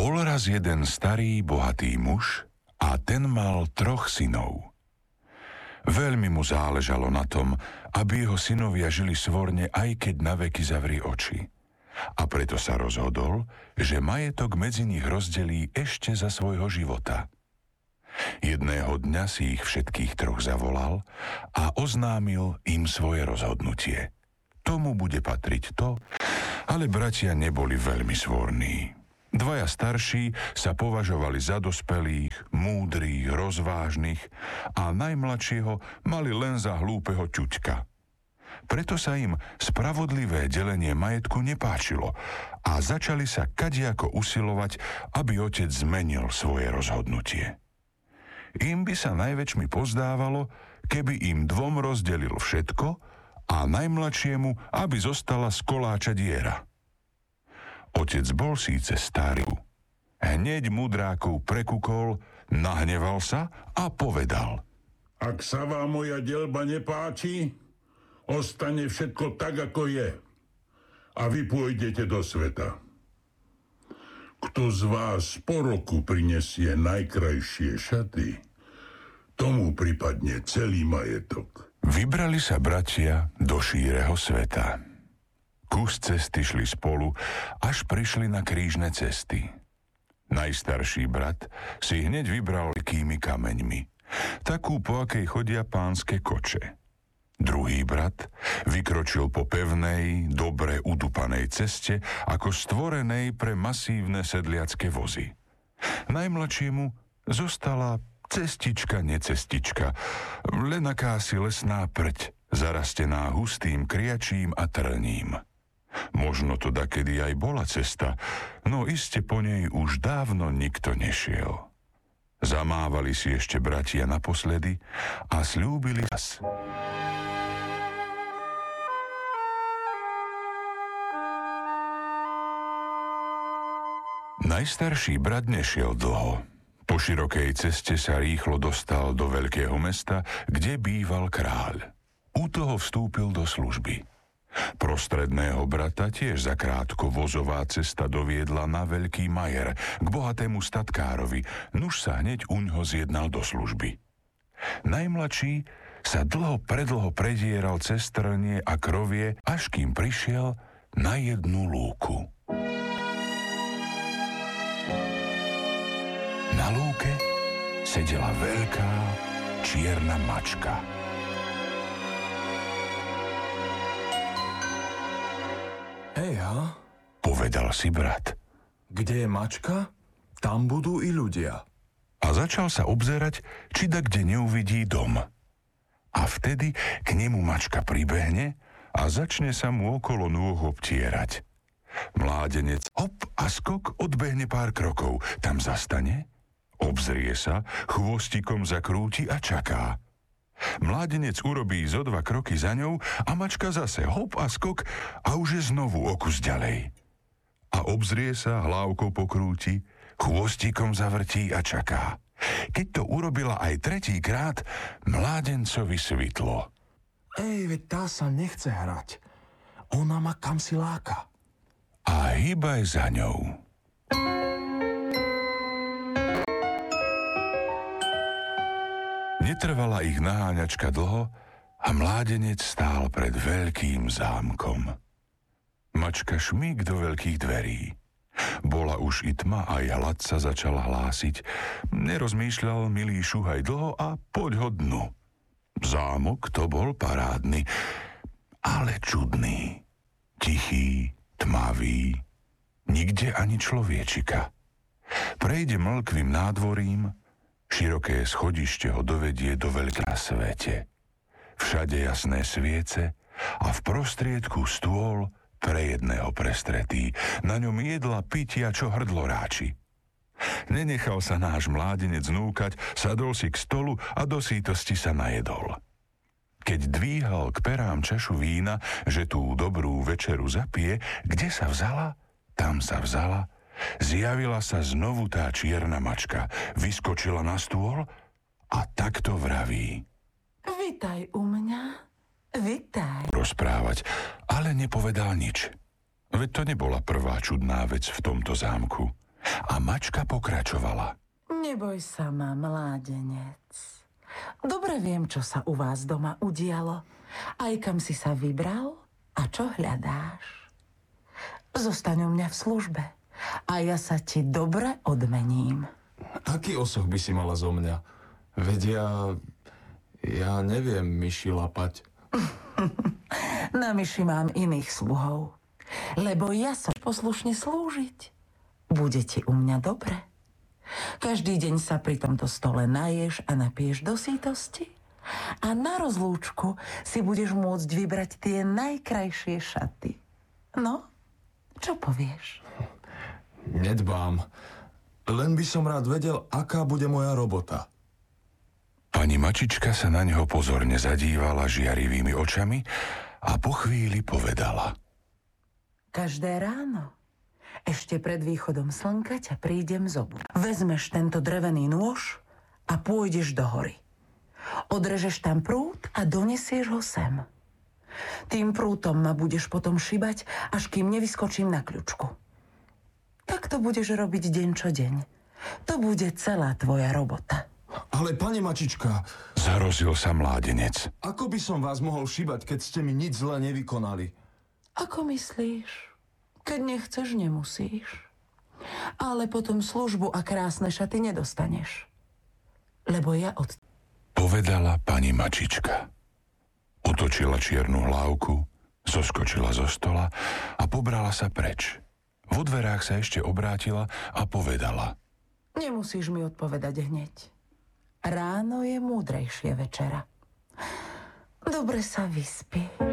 Bol raz jeden starý, bohatý muž a ten mal 3 synov. Veľmi mu záležalo na tom, aby jeho synovia žili svorne, aj keď naveky zavrie oči. A preto sa rozhodol, že majetok medzi nich rozdelí ešte za svojho života. Jedného dňa si ich všetkých 3 zavolal a oznámil im svoje rozhodnutie. Tomu bude patriť to, ale bratia neboli veľmi svorní. 2 starší sa považovali za dospelých, múdrych, rozvážnych a najmladšieho mali len za hlúpeho ťuďka. Preto sa im spravodlivé delenie majetku nepáčilo a začali sa kadiako usilovať, aby otec zmenil svoje rozhodnutie. Im by sa najväčšmi pozdávalo, keby im 2 rozdelil všetko a najmladšiemu, aby zostala z koláča diera. Otec bol síce starý, hneď mudrákov prekukol, nahneval sa a povedal: Ak sa vám moja deľba nepáči, ostane všetko tak, ako je a vy pôjdete do sveta. Kto z vás po roku prinesie najkrajšie šaty, tomu pripadne celý majetok. Vybrali sa bratia do šíreho sveta. Kus cesty šli spolu, až prišli na krížne cesty. Najstarší brat si hneď vybral veľkými kameňmi, takú, po akej chodia pánske koče. Druhý brat vykročil po pevnej, dobre udupanej ceste, ako stvorenej pre masívne sedliacké vozy. Najmladšiemu zostala cestička, necestička, len akási lesná prť, zarastená hustým kriačím a trním. Možno to dakedy aj bola cesta, no iste po nej už dávno nikto nešiel. Zamávali si ešte bratia naposledy a sľúbili čas. Najstarší brat nešiel dlho. Po širokej ceste sa rýchlo dostal do veľkého mesta, kde býval kráľ. U toho vstúpil do služby. Prostredného brata tiež zakrátko vozová cesta doviedla na veľký majer, k bohatému statkárovi, nuž sa hneď uňho zjednal do služby. Najmladší sa predlho predieral cez trnie a krovie, až kým prišiel na jednu lúku. Na lúke sedela veľká čierna mačka. Ejha, povedal si brat. kde je mačka, tam budú i ľudia. A začal sa obzerať, či da kde neuvidí dom. A vtedy k nemu mačka pribehne a začne sa mu okolo nôh obtierať. Mládenec hop a skok odbehne pár krokov, tam zastane, obzrie sa, chvostikom zakrúti a čaká. Mládenec urobí zo 2 kroky za ňou a mačka zase hop a skok a už je znovu o kus ďalej. A obzrie sa, hlávkou pokrúti, chvostikom zavrtí a čaká. Keď to urobila aj 3. krát, mládencovi svitlo. Veď tá sa nechce hrať. Ona ma kamsi láka. A hýbaj za ňou. Netrvala ich naháňačka dlho a mládenec stál pred veľkým zámkom. Mačka šmík do veľkých dverí. Bola už i tma, aj hlad sa začal hlásiť. Nerozmýšľal milý šuhaj dlho a poď ho dnu. Zámok to bol parádny, ale čudný. Tichý, tmavý, nikde ani človečika. Prejde mlkvým nádvorím, široké schodište ho dovedie do veľkého svete. Všade jasné sviece a v prostriedku stôl pre jedného prestretý. Na ňom jedla, pitia, čo hrdlo ráči. Nenechal sa náš mládenec núkať, sadol si k stolu a do sítosti sa najedol. Keď dvíhal k perám čašu vína, že tú dobrú večeru zapije, kde sa vzala, tam sa vzala, zjavila sa znovu tá čierna mačka, vyskočila na stôl a takto vraví. Vitaj u mňa, vitaj. Rozprávať, ale nepovedal nič. Veď to nebola prvá čudná vec v tomto zámku. a mačka pokračovala. Neboj sa ma, mládenec. Dobre viem, čo sa u vás doma udialo. Aj kam si sa vybral a čo hľadáš. Zostaň u mňa v službe a ja sa ti dobre odmením. Aký osoch by si mala zo mňa? Veď ja neviem myši lapať. Na myši mám iných sluhov, lebo ja som poslušne slúžiť. Bude ti u mňa dobre. Každý deň sa pri tomto stole naješ a napiješ do sítosti a na rozlúčku si budeš môcť vybrať tie najkrajšie šaty. No, čo povieš? Nedbám. Len by som rád vedel, aká bude moja robota. Pani mačička sa na neho pozorne zadívala žiarivými očami a po chvíli povedala. Každé ráno, ešte pred východom slnka ťa prídem zobudiť. Vezmeš tento drevený nôž a pôjdeš do hory. Odrežeš tam prút a donesieš ho sem. Tým prútom ma budeš potom šibať, až kým nevyskočím na kľučku. Tak to budeš robiť deň čo deň. To bude celá tvoja robota. Ale pani mačička, Zhrozil sa mládenec. ako by som vás mohol šibať, keď ste mi nič zle nevykonali? Ako myslíš? Keď nechceš, nemusíš. Ale potom službu a krásne šaty nedostaneš. Lebo ja od... Povedala pani mačička. Otočila čiernu hlávku, zoskočila zo stola a pobrala sa preč. Vo dverách sa ešte obrátila a povedala. Nemusíš mi odpovedať hneď. Ráno je múdrejšie večera. Dobre sa vyspí.